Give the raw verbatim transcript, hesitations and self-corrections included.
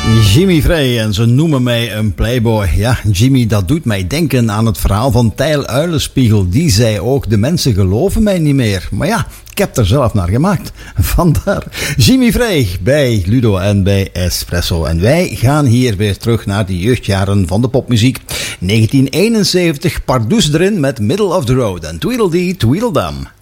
Jimmy Frey en ze noemen mij een playboy. Ja, Jimmy, dat doet mij denken aan het verhaal van Tijl Uilenspiegel. Die zei ook, de mensen geloven mij niet meer. Maar ja, ik heb er zelf naar gemaakt. Vandaar Jimmy Frey bij Ludo en bij Espresso. En wij gaan hier weer terug naar de jeugdjaren van de popmuziek. negentien eenenzeventig, Pardoes erin met Middle of the Road en Tweedledee Tweedledum.